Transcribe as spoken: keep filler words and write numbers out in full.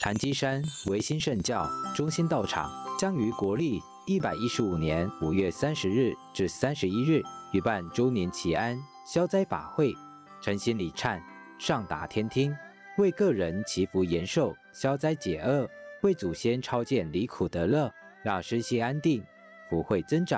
潭基山维新圣教中心道场将于国历一百一十五年五月三十日至三十一日举办周年祈安消灾法会，诚心礼忏，上达天听，为个人祈福延寿、消灾解厄，为祖先超荐离苦得乐，让身心安定，福慧增长。